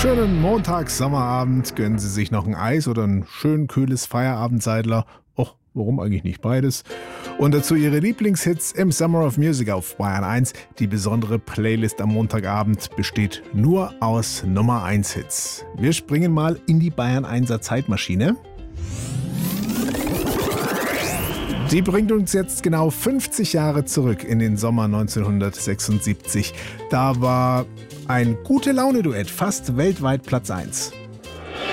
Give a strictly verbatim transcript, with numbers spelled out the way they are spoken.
schönen Montags-Sommerabend. Gönnen Sie sich noch ein Eis oder ein schön kühles Feierabendseidler. Och, warum eigentlich nicht beides? Und dazu Ihre Lieblingshits im Summer of Music auf Bayern eins. Die besondere Playlist am Montagabend besteht nur aus Nummer eins Hits. Wir springen mal in die Bayern einser Zeitmaschine. Die bringt uns jetzt genau fünfzig Jahre zurück in den Sommer neunzehnhundertsechsundsiebzig. Da war ein Gute-Laune-Duett fast weltweit Platz eins.